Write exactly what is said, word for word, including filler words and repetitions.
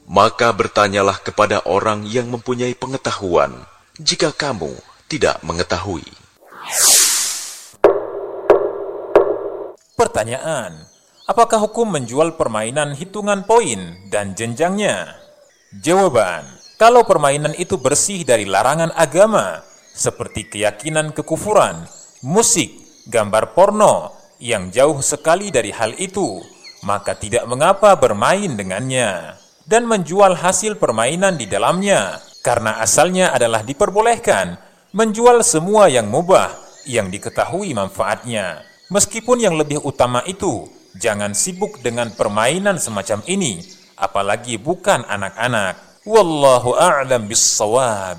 Maka bertanyalah kepada orang yang mempunyai pengetahuan, jika kamu tidak mengetahui. Pertanyaan: apakah hukum menjual permainan hitungan poin dan jenjangnya? Jawaban: kalau permainan itu bersih dari larangan agama, seperti keyakinan kekufuran, musik, gambar porno, yang jauh sekali dari hal itu, maka tidak mengapa bermain dengannya dan menjual hasil permainan di dalamnya, karena asalnya adalah diperbolehkan menjual semua yang mubah yang diketahui manfaatnya. Meskipun yang lebih utama itu, jangan sibuk dengan permainan semacam ini, apalagi bukan anak-anak. Wallahu a'lam bis-shawab.